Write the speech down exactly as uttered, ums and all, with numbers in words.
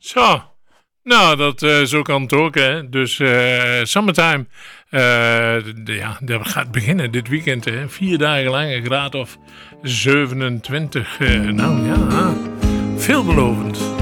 Zo, nou, dat, uh, zo kan het ook, hè. Dus uh, Summertime, uh, de, ja, dat gaat beginnen dit weekend, hè. Vier dagen lang, een graad of zevenentwintig. Uh, nou ja, veelbelovend.